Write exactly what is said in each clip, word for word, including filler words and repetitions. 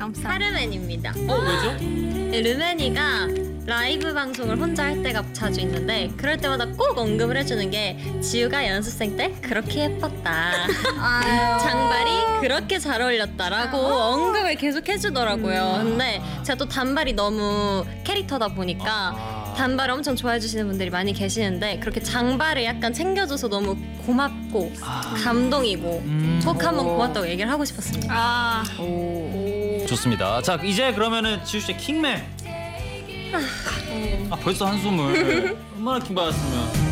감사합니다. 하르멘입니다. 어 왜죠? 르멘이가 라이브 방송을 혼자 할 때가 자주 있는데 그럴 때마다 꼭 언급을 해주는 게 지우가 연습생 때 그렇게 예뻤다. 장발이 그렇게 잘 어울렸다라고 언급을 계속 해주더라고요. 근데 제가 또 단발이 너무 캐릭터다 보니까 단발을 엄청 좋아해 주시는 분들이 많이 계시는데 그렇게 장발을 약간 챙겨줘서 너무 고맙고 감동이고 음. 꼭 한번 고맙다고 얘기를 하고 싶었습니다. 아, 좋습니다. 자 이제 그러면은 지우 씨의 킹맨. 아 벌써 한숨을. 얼마나 킹 받았으면.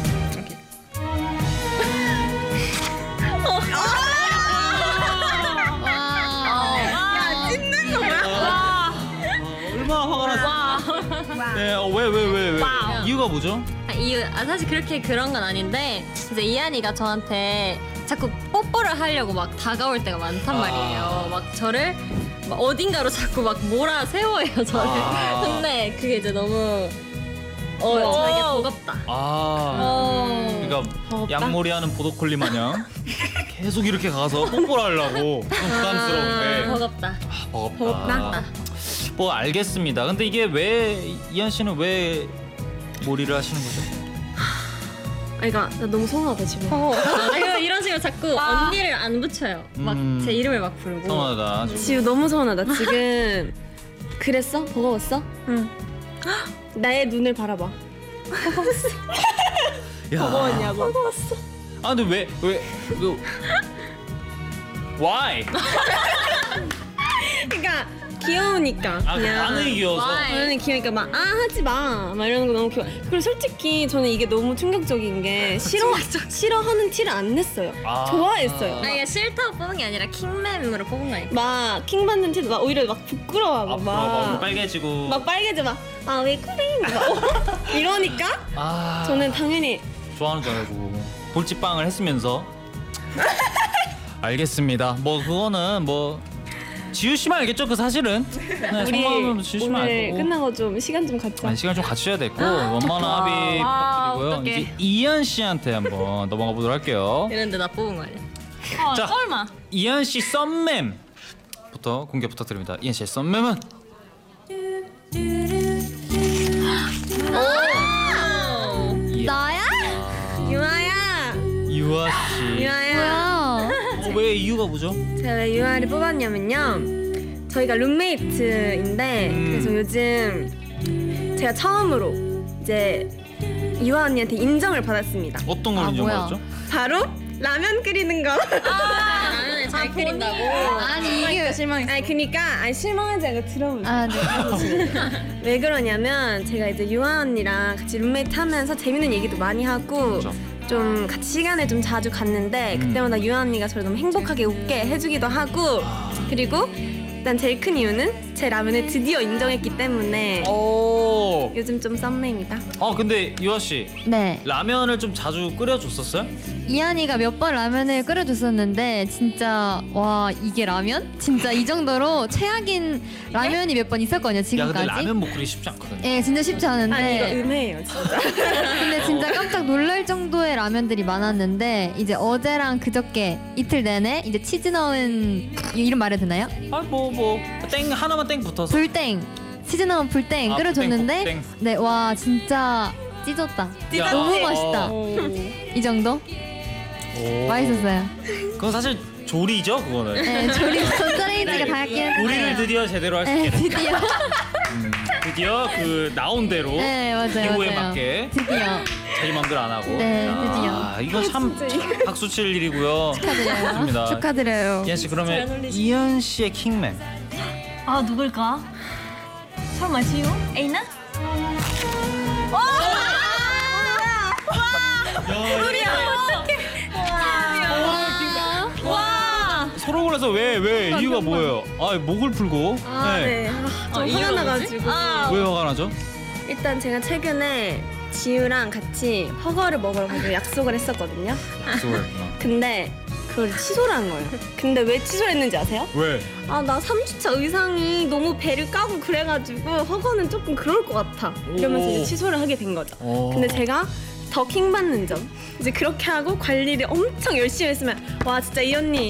야 찢는 거 뭐야? 얼마나 화가 났어. 네, 어, 왜, 왜, 왜, 왜? 이유가 뭐죠? 아, 이유, 아, 사실 그렇게 그런 건 아닌데 이제 이한이가 저한테 자꾸 뽀뽀를 하려고 막 다가올 때가 많단 말이에요. 막 저를 막 어딘가로 자꾸 막 몰아 세워요 저를. 아. 근데 그게 이제 너무 어 자기가 버겁다. 아, 어. 그러니까 버겁다? 양머리 하는 보더콜리 마냥 계속 이렇게 가서 뽀뽀를 하려고 좀 부담스러운데. 아, 버겁다. 아, 버겁다. 버겁다. 뭐 알겠습니다. 근데 이게 왜 이한 씨는 왜 몰이를 하시는 거죠? 그러니까 나 너무 서운하다 지금. 어. 아, 이거 이런 식으로 자꾸 언니를 안 붙여요. 막 제 음. 이름을 막 부르고. 서운하다. 좀. 지우 너무 서운하다 지금. 그랬어? 버거웠어? 응. 나의 눈을 바라봐. 야. 버거웠냐고. 버거웠어. 아 근데 왜 왜 그 why? 그러니까 귀여우니까 아 그냥. 반응이 귀여워서. Why? 저는 귀여우니까 막 아 하지 마, 막 이러는 거 너무 귀여워. 그리고 솔직히 저는 이게 너무 충격적인 게 싫어 싫어하는 티를 안 냈어요. 아. 좋아했어요. 아 이게 싫다고 뽑은 게 아니라 킹맨으로 뽑은 거니까. 막 킹 받는 티도 막 오히려 막 부끄러워하고 앞으로 막 막. 빨개지고. 막 빨개져 막 아 왜 그래 막 이러니까 아. 저는 당연히 좋아하는 줄 알고 볼찌빵을 했으면서. 알겠습니다. 뭐 그거는 뭐 지우 씨만 알겠죠 그 사실은. 네, 우리 속마음은 지우 씨만 오늘 알고. 끝나고 좀 시간 좀 갖자. 아니, 시간 좀 갖춰야 됐고 원만한 합의 아, 부탁드리고요. 어떡해. 이제 이한 씨한테 한번 넘어가 보도록 할게요. 이런데 나 뽑은 거 아니야? 아, 자. 설마. 이한 씨 썸맴부터 공개 부탁드립니다. 이한 씨의 썸맴은 나야? 유아야, 유아 씨. 유아야. 어, 왜 이유가 뭐죠? 제가 왜 유아를 뽑았냐면요. 저희가 룸메이트인데 음. 그래서 요즘 제가 처음으로 이제 유아 언니한테 인정을 받았습니다. 어떤 걸 아, 인정받았죠? 바로 라면 끓이는 거. 라면을 잘 끓인다고. 아니 이게 실망했어. 아니 그니까 아니 실망하지 않고 들어보세요. 아, 네. 왜 그러냐면 제가 이제 유아 언니랑 같이 룸메이트 하면서 재밌는 얘기도 많이 하고 그렇죠. 좀 같이 시간을 좀 자주 갔는데 음. 그때마다 유아 언니가 저를 너무 행복하게 웃게 해주기도 하고 그리고 일단 제일 큰 이유는 제 라면을 드디어 인정했기 때문에 오. 요즘 좀 썸네입니다. 어 근데 유아 씨 네, 라면을 좀 자주 끓여줬었어요? 이한이가 몇 번 라면을 끓여줬었는데 진짜 와 이게 라면? 진짜 이 정도로 최악인 라면이 몇 번 있었거든요 야 지금까지. 근데 라면 먹기 쉽지 않거든요. 예, 진짜 쉽지 않은데. 아니 이거 은혜예요 진짜. 근데 진짜 깜짝 놀랄 정도의 라면들이 많았는데 이제 어제랑 그저께 이틀 내내 이제 치즈 넣은 이- 이름 말해도 되나요? 아뭐 뭐 땡 하나만 땡 붙어서. 불땡 치즈 넣은 불땡 아, 끓여줬는데 불땡, 네 와 진짜 찢었다. 야, 너무 어. 맛있다. 이 정도? 오. 맛있었어요. 그건 사실 조리죠 그거는. 네, 조리 전자레인지가 다 했긴 했는데. 요리를 드디어 제대로 할 수 네, 있게 됐다. 드디어. 음, 드디어 그 나온 대로 네, 맞아요, 기호에 맞아요. 맞게 드디어. 자기 맘대로 안 하고. 네, 아, 이거 참, 참 박수 칠 일이고요. 축하드려요. 좋습니다. 축하드려요. 이한 씨 그러면 이한 씨의 킹맨. 아 누굴까? 설마 지우? 에이나? 와. 서로 골라서 왜 왜 이유가 뭐예요? 아 목을 풀고. 아, 네. 아, 좀 화가 나가지고. 왜 화가 나죠? 일단 제가 최근에 지우랑 같이 허거를 먹으러 가기로 약속을 했었거든요. 약속을 했구나. 근데 그걸 취소를 한 거예요. 근데 왜 취소를 했는지 아세요? 왜? 아, 나 삼 주차 의상이 너무 배를 까고 그래가지고 허거는 조금 그럴 것 같아. 이러면서 오. 이제 취소를 하게 된 거죠. 어. 근데 제가 더 킹받는 점. 이제 그렇게 하고 관리를 엄청 열심히 했으면 와 진짜 이 언니